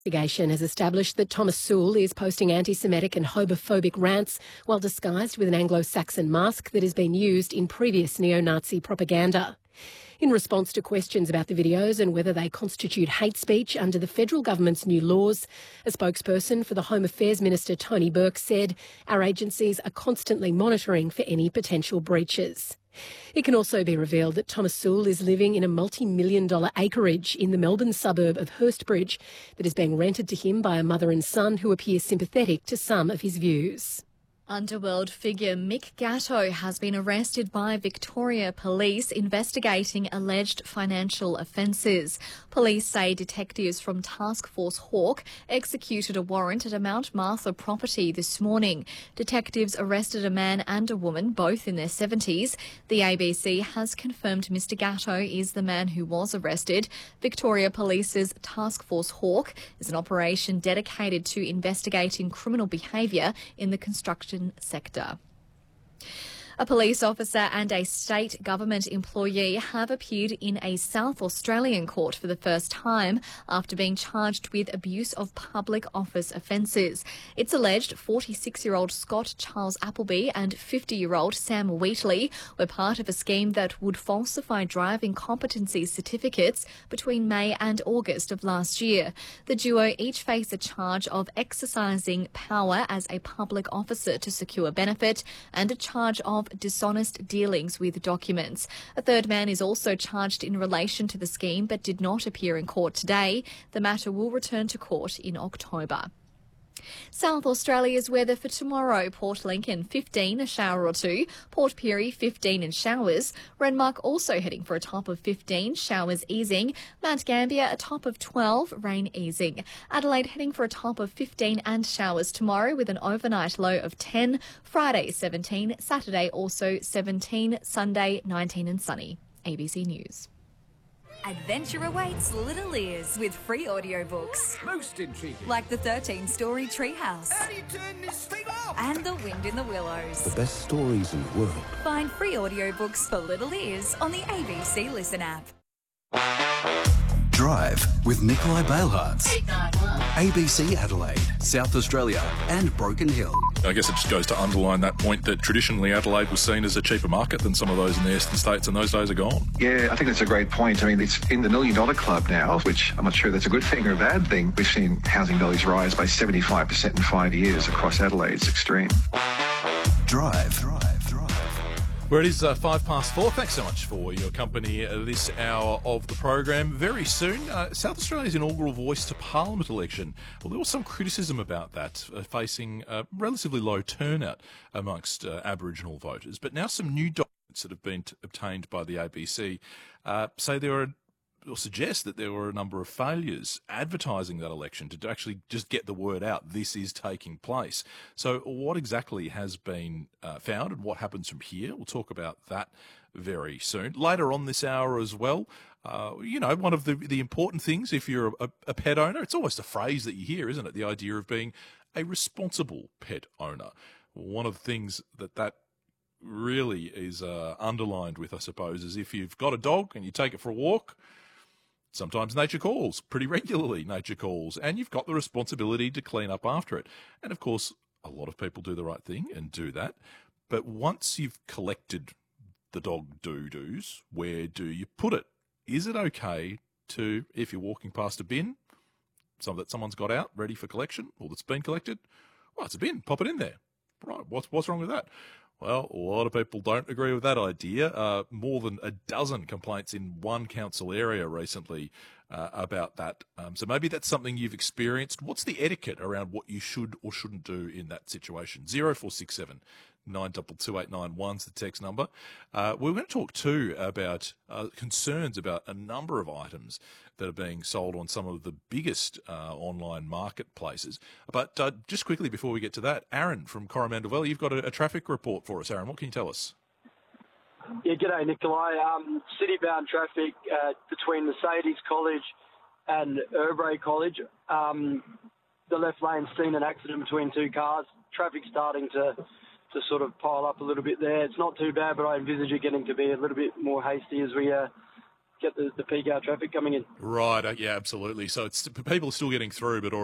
Investigation has established that Thomas Sewell is posting anti-Semitic and homophobic rants while disguised with an Anglo-Saxon mask that has been used in previous neo-Nazi propaganda. In response to questions about the videos and whether they constitute hate speech under the federal government's new laws, a spokesperson for the Home Affairs Minister Tony Burke said, "Our agencies are constantly monitoring for any potential breaches." It can also be revealed that Thomas Sewell is living in a multi-million-dollar acreage in the Melbourne suburb of Hurstbridge that is being rented to him by a mother and son who appear sympathetic to some of his views. Underworld figure Mick Gatto has been arrested by Victoria Police investigating alleged financial offences. Police say detectives from Task Force Hawk executed a warrant at a Mount Martha property this morning. Detectives arrested a man and a woman, both in their 70s. The ABC has confirmed Mr Gatto is the man who was arrested. Victoria Police's Task Force Hawk is an operation dedicated to investigating criminal behaviour in the construction sector. A police officer and a state government employee have appeared in a South Australian court for the first time after being charged with abuse of public office offences. It's alleged 46-year-old Scott Charles Appleby and 50-year-old Sam Wheatley were part of a scheme that would falsify driving competency certificates between May and August of last year. The duo each face a charge of exercising power as a public officer to secure benefit and a charge of dishonest dealings with documents. A third man is also charged in relation to the scheme but did not appear in court today. The matter will return to court in October. South Australia's weather for tomorrow: Port Lincoln 15, a shower or two; Port Pirie 15 and showers; Renmark also heading for a top of 15, showers easing; Mount Gambier a top of 12, rain easing; Adelaide heading for a top of 15 and showers tomorrow with an overnight low of 10, Friday 17, Saturday also 17, Sunday 19 and sunny. ABC News. Adventure awaits Little Ears with free audiobooks. Most intriguing. Like the 13-story Treehouse. How do you turn this thing off? And The Wind in the Willows. The best stories in the world. Find free audiobooks for Little Ears on the ABC Listen app. Drive with Nikolai Bailhartz. ABC Adelaide, South Australia and Broken Hill. I guess it just goes to underline that point that traditionally Adelaide was seen as a cheaper market than some of those in the eastern states, and those days are gone. Yeah, I think that's a great point. I mean, it's in the $1 million club now, which I'm not sure that's a good thing or a bad thing. We've seen housing values rise by 75% in 5 years across Adelaide. It's extreme. Drive. Where it is 4:05. Thanks so much for your company this hour of the program. Very soon, South Australia's inaugural Voice to Parliament election. Well, there was some criticism about that, facing a relatively low turnout amongst Aboriginal voters. But now some new documents that have been obtained by the ABC say there are, or suggest that there were a number of failures advertising that election to actually just get the word out this is taking place. So what exactly has been found and what happens from here? We'll talk about that very soon. Later on this hour as well, one of the important things if you're a pet owner, it's almost a phrase that you hear, isn't it? The idea of being a responsible pet owner. One of the things that really is underlined with, I suppose, is if you've got a dog and you take it for a walk, sometimes nature calls, pretty regularly nature calls, and you've got the responsibility to clean up after it. And of course, a lot of people do the right thing and do that. But once you've collected the dog doo-doos, where do you put it? Is it okay to, if you're walking past a bin, that someone's got out ready for collection, or that's been collected, well, it's a bin, pop it in there. Right, what's wrong with that? Well, a lot of people don't agree with that idea. More than a dozen complaints in one council area recently about that. So maybe that's something you've experienced. What's the etiquette around what you should or shouldn't do in that situation? 0467 922891's the text number. We're going to talk too about concerns about a number of items that are being sold on some of the biggest online marketplaces. But just quickly before we get to that, Aaron from Coromandel Valley, you've got a traffic report for us. Aaron, what can you tell us? Yeah, g'day, Nikolai. City-bound traffic between Mercedes College and Urbray College. The left lane's seen an accident between two cars. Traffic's starting to sort of pile up a little bit there. It's not too bad, but I envisage it getting to be a little bit more hasty as we get the peak hour traffic coming in. Right, yeah, absolutely. So it's people are still getting through, but